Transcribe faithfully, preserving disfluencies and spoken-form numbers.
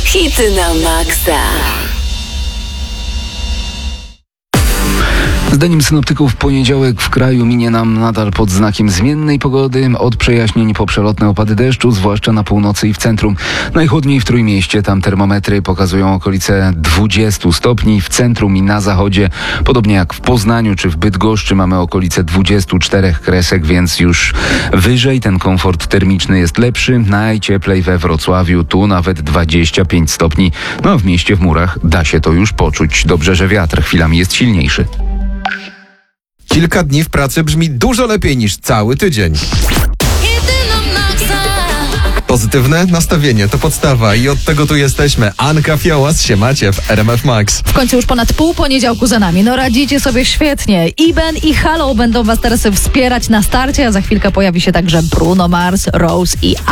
Hity na maksa. Zdaniem synoptyków poniedziałek w kraju minie nam nadal pod znakiem zmiennej pogody, od przejaśnień po przelotne opady deszczu, zwłaszcza na północy i w centrum. Najchłodniej w Trójmieście, tam termometry pokazują okolice dwudziestu stopni, w centrum i na zachodzie, podobnie jak w Poznaniu czy w Bydgoszczy, mamy okolice dwudziestu czterech kresek, więc już wyżej ten komfort termiczny jest lepszy. Najcieplej we Wrocławiu, tu nawet dwadzieścia pięć stopni. No a w mieście w Murach da się to już poczuć. Dobrze, że wiatr chwilami jest silniejszy. Kilka dni w pracy brzmi dużo lepiej niż cały tydzień. Pozytywne nastawienie to podstawa i od tego tu jesteśmy. Anka Fiołas, siemacie w R M F Max. W końcu już ponad pół poniedziałku za nami. No radzicie sobie świetnie. Iben i Halo będą was teraz wspierać na starcie, a za chwilkę pojawi się także Bruno Mars, Rose i